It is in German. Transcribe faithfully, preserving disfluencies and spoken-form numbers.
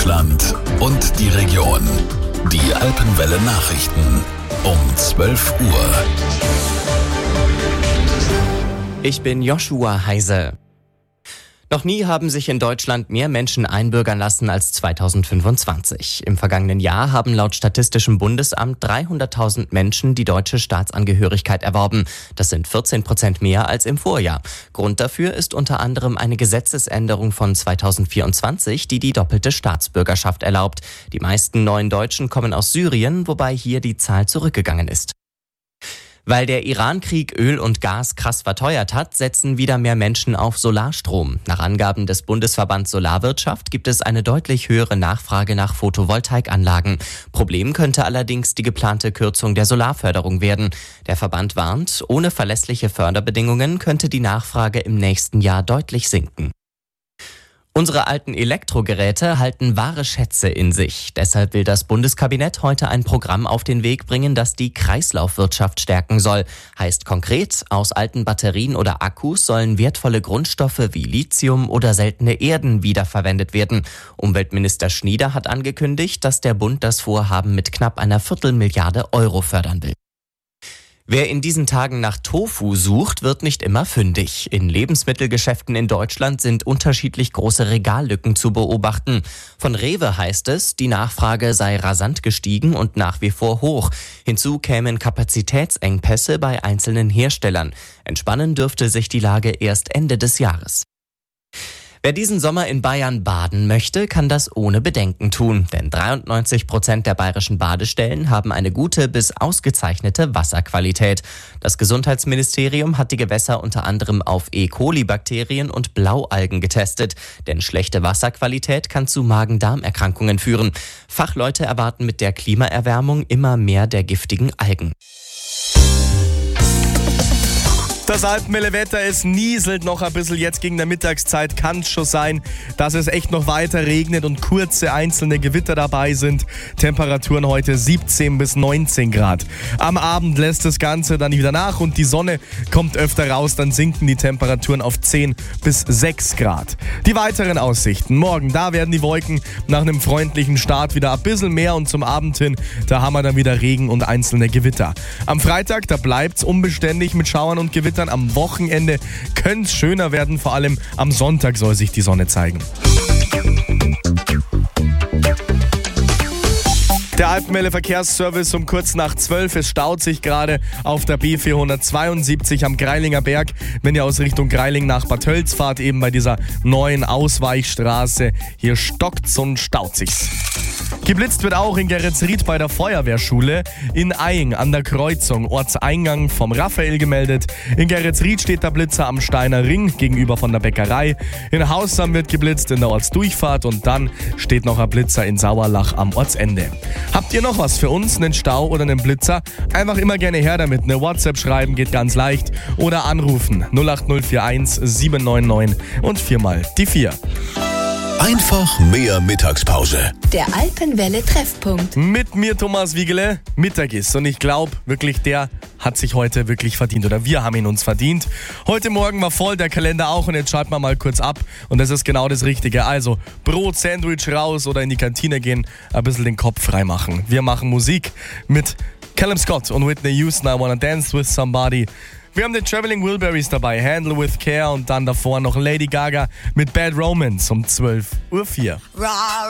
Deutschland und die Region. Die Alpenwelle Nachrichten um zwölf Uhr. Ich bin Joshua Heise. Noch nie haben sich in Deutschland mehr Menschen einbürgern lassen als zweitausendfünfundzwanzig. Im vergangenen Jahr haben laut Statistischem Bundesamt dreihunderttausend Menschen die deutsche Staatsangehörigkeit erworben. Das sind vierzehn Prozent mehr als im Vorjahr. Grund dafür ist unter anderem eine Gesetzesänderung von zweitausendvierundzwanzig, die die doppelte Staatsbürgerschaft erlaubt. Die meisten neuen Deutschen kommen aus Syrien, wobei hier die Zahl zurückgegangen ist. Weil der Iran-Krieg Öl und Gas krass verteuert hat, setzen wieder mehr Menschen auf Solarstrom. Nach Angaben des Bundesverbands Solarwirtschaft gibt es eine deutlich höhere Nachfrage nach Photovoltaikanlagen. Problem könnte allerdings die geplante Kürzung der Solarförderung werden. Der Verband warnt, ohne verlässliche Förderbedingungen könnte die Nachfrage im nächsten Jahr deutlich sinken. Unsere alten Elektrogeräte halten wahre Schätze in sich. Deshalb will das Bundeskabinett heute ein Programm auf den Weg bringen, das die Kreislaufwirtschaft stärken soll. Heißt konkret, aus alten Batterien oder Akkus sollen wertvolle Grundstoffe wie Lithium oder seltene Erden wiederverwendet werden. Umweltminister Schnieder hat angekündigt, dass der Bund das Vorhaben mit knapp einer Viertelmilliarde Euro fördern will. Wer in diesen Tagen nach Tofu sucht, wird nicht immer fündig. In Lebensmittelgeschäften in Deutschland sind unterschiedlich große Regallücken zu beobachten. Von Rewe heißt es, die Nachfrage sei rasant gestiegen und nach wie vor hoch. Hinzu kämen Kapazitätsengpässe bei einzelnen Herstellern. Entspannen dürfte sich die Lage erst Ende des Jahres. Wer diesen Sommer in Bayern baden möchte, kann das ohne Bedenken tun. Denn dreiundneunzig Prozent der bayerischen Badestellen haben eine gute bis ausgezeichnete Wasserqualität. Das Gesundheitsministerium hat die Gewässer unter anderem auf E. coli-Bakterien und Blaualgen getestet. Denn schlechte Wasserqualität kann zu Magen-Darm-Erkrankungen führen. Fachleute erwarten mit der Klimaerwärmung immer mehr der giftigen Algen. Das Alpenwelle-Wetter, es nieselt noch ein bisschen. Jetzt gegen der Mittagszeit kann es schon sein, dass es echt noch weiter regnet und kurze einzelne Gewitter dabei sind. Temperaturen heute siebzehn bis neunzehn Grad. Am Abend lässt das Ganze dann wieder nach und die Sonne kommt öfter raus. Dann sinken die Temperaturen auf zehn bis sechs Grad. Die weiteren Aussichten. Morgen, da werden die Wolken nach einem freundlichen Start wieder ein bisschen mehr und zum Abend hin, da haben wir dann wieder Regen und einzelne Gewitter. Am Freitag, da bleibt es unbeständig mit Schauern und Gewittern. Am Wochenende könnte es schöner werden, vor allem am Sonntag soll sich die Sonne zeigen. Der Alpenwelle Verkehrsservice um kurz nach zwölf. Es staut sich gerade auf der B vierhundertzweiundsiebzig am Greilinger Berg. Wenn ihr aus Richtung Greiling nach Bad Tölz fahrt, eben bei dieser neuen Ausweichstraße, hier stockt's und staut sich's. Geblitzt wird auch in Geretsried bei der Feuerwehrschule. In Eying an der Kreuzung, Ortseingang vom Raphael gemeldet. In Geretsried steht der Blitzer am Steiner Ring gegenüber von der Bäckerei. In Haussam wird geblitzt in der Ortsdurchfahrt und dann steht noch ein Blitzer in Sauerlach am Ortsende. Habt ihr noch was für uns, einen Stau oder einen Blitzer? Einfach immer gerne her damit. Eine WhatsApp schreiben geht ganz leicht oder anrufen null acht null vier eins sieben neun neun und viermal die vier. Einfach mehr Mittagspause. Der Alpenwelle Treffpunkt. Mit mir Thomas Wiegele, Mittag ist und ich glaube wirklich, der hat sich heute wirklich verdient oder wir haben ihn uns verdient. Heute Morgen war voll, der Kalender auch und jetzt schalten wir mal kurz ab und das ist genau das Richtige. Also Brot, Sandwich raus oder in die Kantine gehen, ein bisschen den Kopf frei machen. Wir machen Musik mit Callum Scott und Whitney Houston, I Wanna Dance With Somebody. Wir haben den Traveling Wilburys dabei, Handle With Care und dann davor noch Lady Gaga mit Bad Romance um zwölf Uhr vier.